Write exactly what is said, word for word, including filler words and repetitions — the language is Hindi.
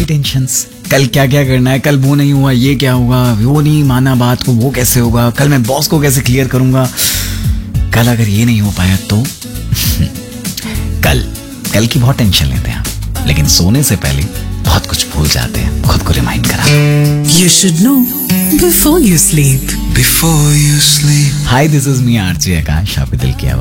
टेंशंस, कल क्या क्या करना है, कल वो नहीं हुआ ये क्या होगा, वो नहीं माना बात को वो कैसे होगा, कल मैं बॉस को कैसे क्लियर करूंगा, कल अगर ये नहीं हो पाया तो कल कल की बहुत टेंशन लेते हैं हम, लेकिन सोने से पहले बहुत कुछ भूल जाते हैं खुद को रिमाइंड करा। You should know before you sleep. Before you sleep. Hi, this is me RJ आकाश, आप दिल की आवाज।